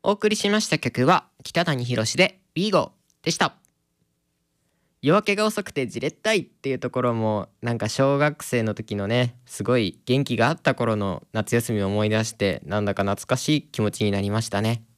お送りしました曲は北谷宏でビーゴでした。夜明けが遅くてじれったいっていうところもなんか小学生の時のねすごい元気があった頃の夏休みを思い出してなんだか懐かしい気持ちになりましたね。